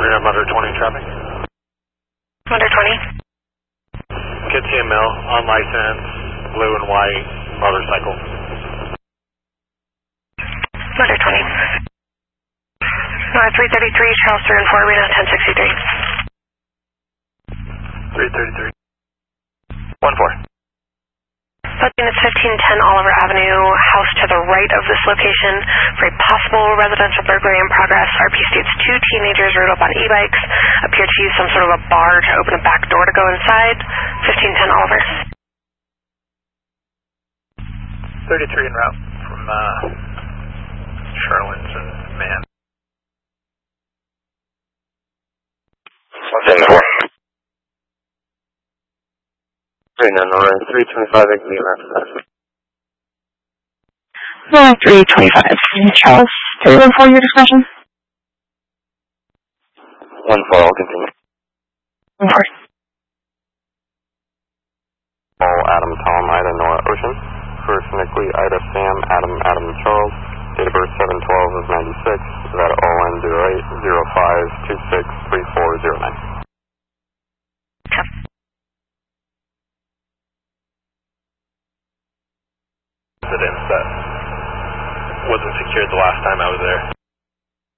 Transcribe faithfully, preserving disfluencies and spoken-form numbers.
Marina, Mother twenty traffic. Mother twenty. K T M L, on license, blue and white, motorcycle. Mother twenty. Uh, three thirty-three, Charleston, four Arena, ten sixty-three. three thirty-three. one four. Units fifteen ten Oliver Avenue, house to the right of this location for a possible residential burglary in progress. R P states two teenagers rode up on e-bikes, appear to use some sort of a bar to open a back door to go inside. fifteen ten Oliver. thirty-three en route from uh, Charlotte and Man. ten four. Marina, Nora, three twenty-five, exit left. Nora, three twenty-five. Charles, three one four, your discretion? one four, I'll continue. one four. All Adam, Tom, Ida, Nora, Ocean. First, Nickley, Ida, Sam, Adam, Adam, Charles. Date of birth seven twelve of ninety-six. Nevada O N zero eight zero five two six three four zero nine. Incident that wasn't secured the last time I was there.